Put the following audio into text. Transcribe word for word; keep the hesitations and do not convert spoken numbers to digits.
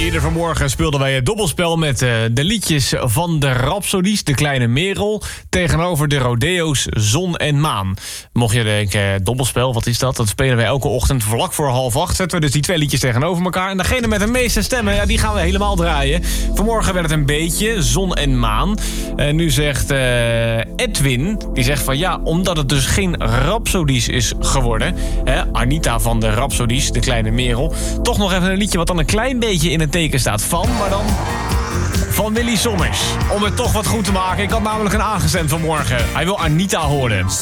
Eerder vanmorgen speelden wij het dobbelspel met uh, de liedjes van de Rhapsodies, De Kleine Merel, tegenover de Rodeo's Zon en Maan. Mocht je denken, dobbelspel, wat is dat? Dat spelen wij elke ochtend vlak voor half acht. Zetten we dus die twee liedjes tegenover elkaar. En degene met de meeste stemmen, ja, die gaan we helemaal draaien. Vanmorgen werd het een beetje Zon en Maan. En nu zegt uh, Edwin, die zegt van ja, omdat het dus geen Rhapsodies is geworden. Hè, Anita van de Rhapsodies, De Kleine Merel. Toch nog even een liedje wat dan een klein beetje in het teken staat van, maar dan van Willy Sommers. Om het toch wat goed te maken. Ik had namelijk een aangestemd vanmorgen. Hij wil Anita horen.